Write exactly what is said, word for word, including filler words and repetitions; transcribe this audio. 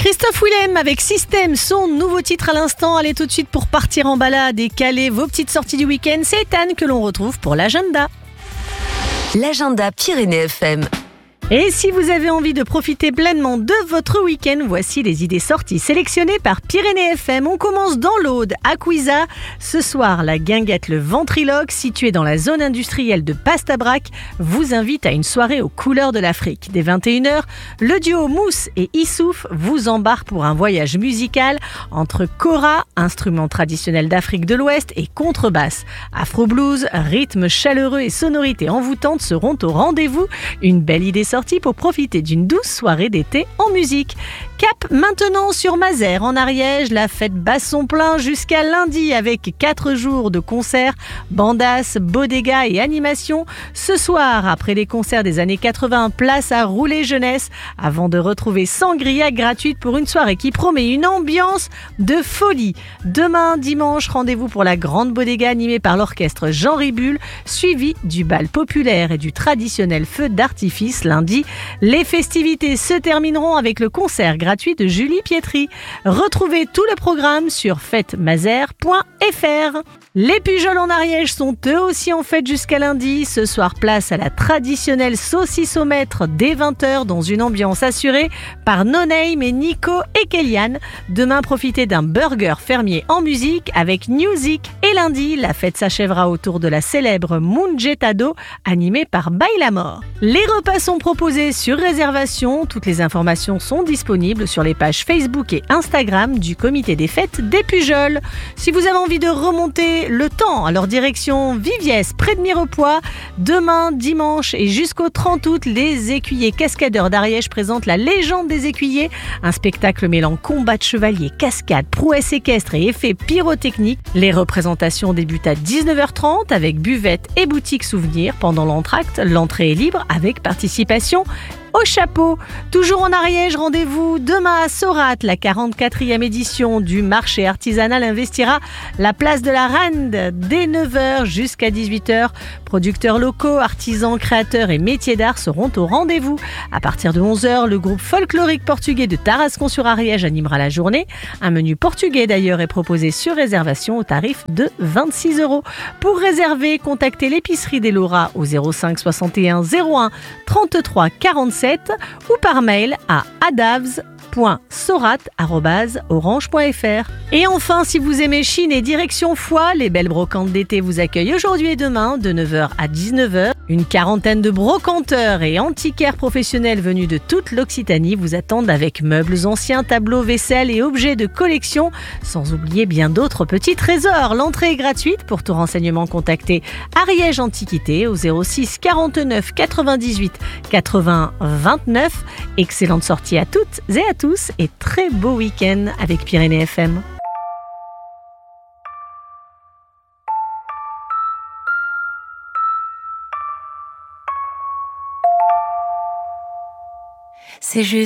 Christophe Willem avec Système, son nouveau titre à l'instant. Allez tout de suite pour partir en balade et caler vos petites sorties du week-end. C'est Anne que l'on retrouve pour l'agenda. L'agenda Pyrénées F M. Et si vous avez envie de profiter pleinement de votre week-end, voici les idées sorties sélectionnées par Pyrénées F M. On commence dans l'Aude, à Cuisa. Ce soir, la guinguette Le Ventriloque, située dans la zone industrielle de Pastabrac, vous invite à une soirée aux couleurs de l'Afrique. Dès vingt et une heures, le duo Mousse et Issouf vous embarque pour un voyage musical entre kora, instrument traditionnel d'Afrique de l'Ouest, et contrebasse. Afro-blues, rythme chaleureux et sonorités envoûtantes seront au rendez-vous. Une belle idée sortie pour profiter d'une douce soirée d'été en musique. Cap maintenant sur Mazères en Ariège, la fête bat son plein jusqu'à lundi avec quatre jours de concerts, bandas, bodega et animations. Ce soir, après les concerts des années quatre-vingts, place à Rouler Jeunesse avant de retrouver Sangria gratuite pour une soirée qui promet une ambiance de folie. Demain, dimanche, rendez-vous pour la grande bodega animée par l'orchestre Jean Ribul, suivi du bal populaire et du traditionnel feu d'artifice lundi. Les festivités se termineront avec le concert gratuit de Julie Pietri. Retrouvez tout le programme sur fête mazères point f r. Les Pujols en Ariège sont eux aussi en fête jusqu'à lundi. Ce soir, place à la traditionnelle saucissomètre dès vingt heures dans une ambiance assurée par No Name et Nico et Kéliane. Demain, profitez d'un burger fermier en musique avec Music. Et lundi, la fête s'achèvera autour de la célèbre Mungetado animée par Bailamor. Les repas sont proposés sur réservation. Toutes les informations sont disponibles sur les pages Facebook et Instagram du comité des fêtes des Pujols. Si vous avez envie de remonter le temps, alors direction Viviès, près de Mirepoix. Demain, dimanche et jusqu'au trente août, les écuyers cascadeurs d'Ariège présentent la légende des écuyers, un spectacle mêlant combat de chevaliers, cascades, prouesses équestres et effets pyrotechniques. Les représentations débutent à dix-neuf heures trente avec buvette et boutique souvenirs. Pendant l'entracte, l'entrée est libre avec participation au chapeau. Toujours en Ariège, rendez-vous demain à Saurat. La quarante-quatrième édition du marché artisanal investira la place de la Rende dès neuf heures jusqu'à dix-huit heures. Producteurs locaux, artisans, créateurs et métiers d'art seront au rendez-vous. À partir de onze heures, le groupe folklorique portugais de Tarascon-sur-Ariège animera la journée. Un menu portugais d'ailleurs est proposé sur réservation au tarif de vingt-six euros. Pour réserver, contactez l'épicerie des Lauras au zéro cinq soixante et un zéro un trente-trois quarante-sept ou par mail à adavs point sorat arobase orange point f r. Et enfin, si vous aimez Chine et direction Foix, les belles brocantes d'été vous accueillent aujourd'hui et demain de neuf heures à dix-neuf heures. Une quarantaine de brocanteurs et antiquaires professionnels venus de toute l'Occitanie vous attendent avec meubles anciens, tableaux, vaisselle et objets de collection, sans oublier bien d'autres petits trésors. L'entrée est gratuite. Pour tout renseignement, contactez Ariège Antiquité au zéro six quarante-neuf quatre-vingt-dix-huit quatre-vingts vingt-neuf. Excellente sortie à toutes et à tous et très beau week-end avec Pyrénées F M. C'est juste